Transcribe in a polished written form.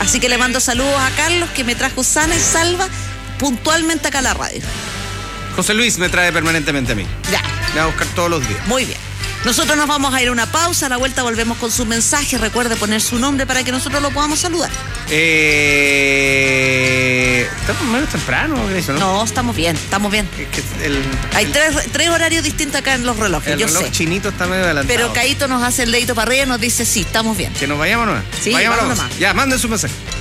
Así que le mando saludos a Carlos, que me trajo sana y salva puntualmente acá a la radio. José Luis me trae permanentemente a mí. Ya. Me va a buscar todos los días. Muy bien. Nosotros nos vamos a ir a una pausa, a la vuelta volvemos con su mensaje. Recuerde poner su nombre para que nosotros lo podamos saludar. Estamos menos temprano, Grecia, ¿no? No, estamos bien. Hay tres horarios distintos acá en los relojes, el yo reloj sé. chinito está medio adelantado. Pero Caíto nos hace el dedito para arriba y nos dice, sí, estamos bien. Que nos vayamos nomás. Sí, vayamos vamos nomás. nomás. Ya, manden su mensaje.